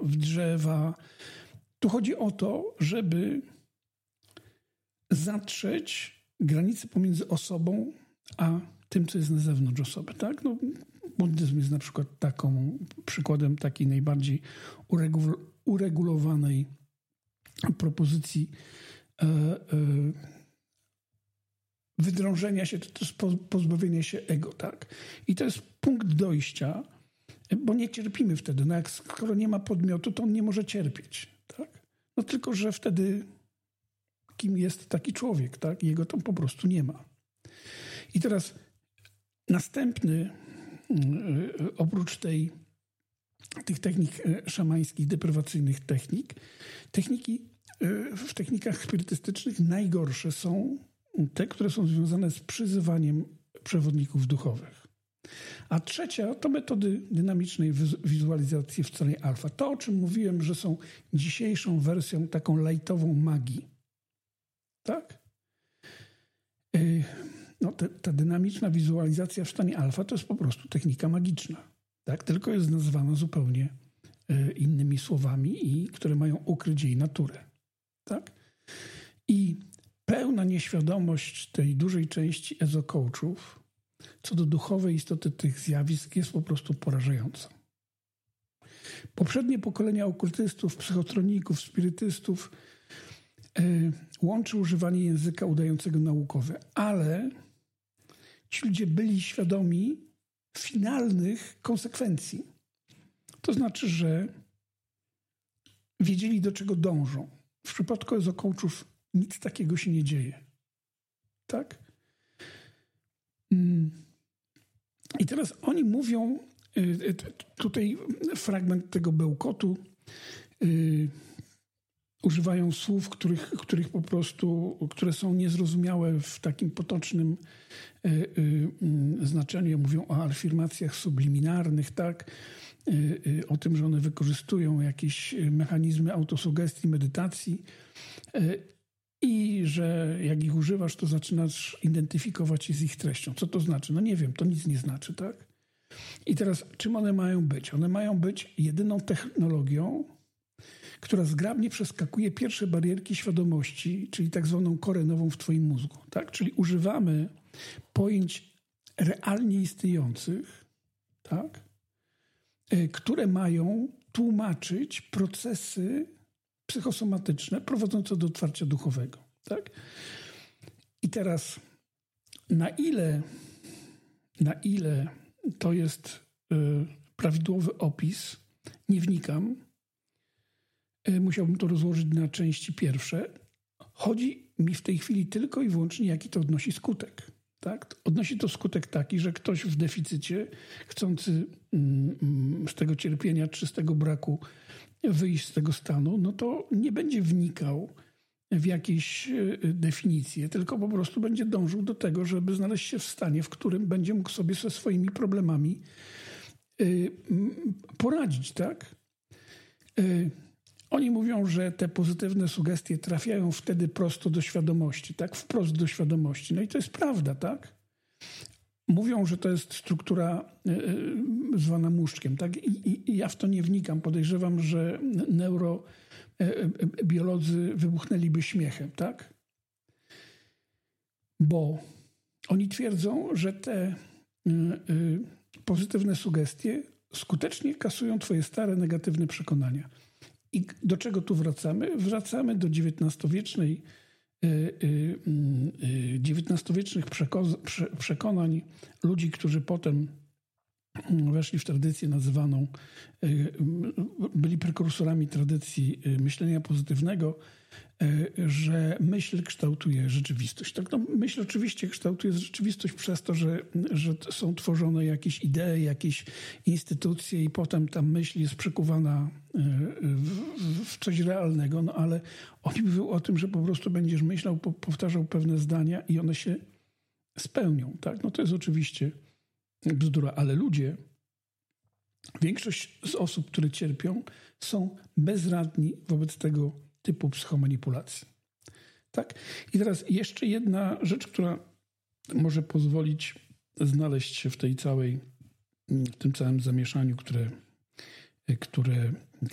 w drzewa. Tu chodzi o to, żeby zatrzeć granicę pomiędzy osobą a tym, co jest na zewnątrz osoby. Tak? No, buddyzm jest na przykład przykładem takiej najbardziej uregulowanej propozycji wydrążenia się, to jest pozbawienie się ego. Tak? I to jest punkt dojścia, bo nie cierpimy wtedy. No skoro nie ma podmiotu, to on nie może cierpieć. Tak? No tylko, że wtedy kim jest taki człowiek, tak? Jego tam po prostu nie ma. I teraz następny, oprócz tych technik szamańskich, deprywacyjnych w technikach spirytystycznych najgorsze są te, które są związane z przyzywaniem przewodników duchowych. A trzecia to metody dynamicznej wizualizacji w całej alfa. To, o czym mówiłem, że są dzisiejszą wersją taką lightową magii. Tak? No, ta dynamiczna wizualizacja w stanie alfa to jest po prostu technika magiczna. Tak? Tylko jest nazwana zupełnie innymi słowami, i które mają ukryć jej naturę. Tak? I pełna nieświadomość tej dużej części ezocoachów co do duchowej istoty tych zjawisk jest po prostu porażająca. Poprzednie pokolenia okultystów, psychotroników, spirytystów łączy używanie języka udającego naukowe, ale ci ludzie byli świadomi finalnych konsekwencji. To znaczy, że wiedzieli, do czego dążą. W przypadku ezocoachów nic takiego się nie dzieje. Tak? I teraz oni mówią, tutaj fragment tego bełkotu, używają słów, których po prostu, które są niezrozumiałe w takim potocznym znaczeniu. Mówią o afirmacjach subliminarnych, tak? O tym, że one wykorzystują jakieś mechanizmy autosugestii, medytacji i że jak ich używasz, to zaczynasz identyfikować się z ich treścią. Co to znaczy? No nie wiem, to nic nie znaczy, tak? I teraz, czym one mają być? One mają być jedyną technologią, która zgrabnie przeskakuje pierwsze barierki świadomości, czyli tak zwaną korę nową w twoim mózgu. Tak? Czyli używamy pojęć realnie istniejących, tak? Które mają tłumaczyć procesy psychosomatyczne prowadzące do otwarcia duchowego. Tak? I teraz na ile to jest prawidłowy opis, nie wnikam. Musiałbym to rozłożyć na części pierwsze. Chodzi mi w tej chwili tylko i wyłącznie, jaki to odnosi skutek. Tak? Odnosi to skutek taki, że ktoś w deficycie, chcący z tego cierpienia czy z tego braku wyjść z tego stanu, no to nie będzie wnikał w jakieś definicje, tylko po prostu będzie dążył do tego, żeby znaleźć się w stanie, w którym będzie mógł sobie ze swoimi problemami poradzić. Tak? Oni mówią, że te pozytywne sugestie trafiają wtedy prosto do świadomości, tak? Wprost do świadomości. No i to jest prawda, tak? Mówią, że to jest struktura zwana muszczkiem, tak? I ja w to nie wnikam. Podejrzewam, że neurobiolodzy wybuchnęliby śmiechem, tak? Bo oni twierdzą, że te pozytywne sugestie skutecznie kasują twoje stare negatywne przekonania. I do czego tu wracamy? Wracamy do XIX-wiecznych przekonań ludzi, którzy potem weszli w tradycję nazywaną, byli prekursorami tradycji myślenia pozytywnego, że myśl kształtuje rzeczywistość. Tak, no, myśl oczywiście kształtuje rzeczywistość przez to, że są tworzone jakieś idee, jakieś instytucje i potem ta myśl jest przekuwana w coś realnego, no ale oni mówią o tym, że po prostu będziesz myślał, powtarzał pewne zdania i one się spełnią. Tak? No to jest oczywiście bzdura, ale ludzie, większość z osób, które cierpią, są bezradni wobec tego typu psychomanipulacji. Tak? I teraz jeszcze jedna rzecz, która może pozwolić znaleźć się w tym całym zamieszaniu, które